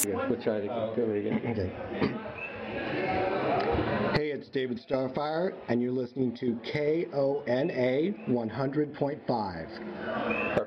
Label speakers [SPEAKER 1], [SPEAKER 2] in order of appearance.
[SPEAKER 1] again. We'll try to do it again.
[SPEAKER 2] Okay. Hey, it's David Starfire, and you're listening to KONA 100.5.